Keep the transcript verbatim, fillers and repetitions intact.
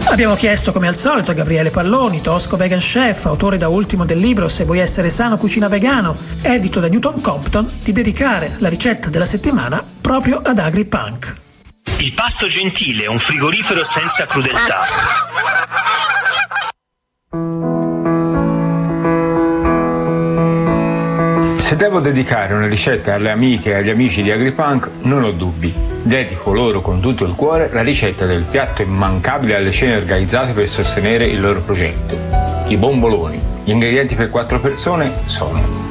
Abbiamo chiesto, come al solito, a Gabriele Palloni, tosco vegan chef, autore da ultimo del libro Se vuoi essere sano cucina vegano, edito da Newton Compton, di dedicare la ricetta della settimana proprio ad AgriPunk. Il pasto gentile, un frigorifero senza crudeltà. Se devo dedicare una ricetta alle amiche e agli amici di AgriPunk, non ho dubbi. Dedico loro con tutto il cuore la ricetta del piatto immancabile alle cene organizzate per sostenere il loro progetto: i bomboloni. Gli ingredienti per quattro persone sono